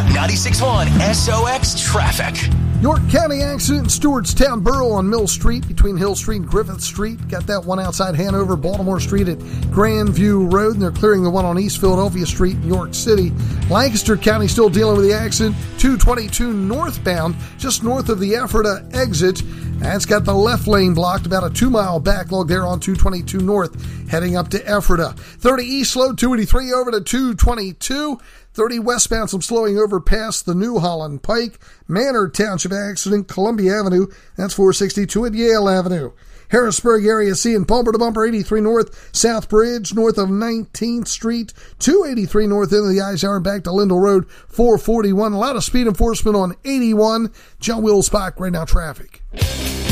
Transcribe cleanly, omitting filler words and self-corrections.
on 96.1 SOX Traffic. York County accident in Stewartstown Borough on Mill Street between Hill Street and Griffith Street. Got that one outside Hanover, Baltimore Street at Grandview Road, and they're clearing the one on East Philadelphia Street in York City. Lancaster County still dealing with the accident, 222 northbound, just north of the Ephrata exit. That's got the left lane blocked, about a 2-mile backlog there on 222 north, heading up to Ephrata. 30 east slow, 283 over to 222. 30 westbound, some slowing over past the New Holland Pike. Manor Township accident, Columbia Avenue. That's 462 at Yale Avenue. Harrisburg area seeing bumper to bumper, 83 north, South Bridge, north of 19th Street, 283 north into the Eisenhower, back to Lindell Road, 441. A lot of speed enforcement on 81. John Wills Bach, right now traffic.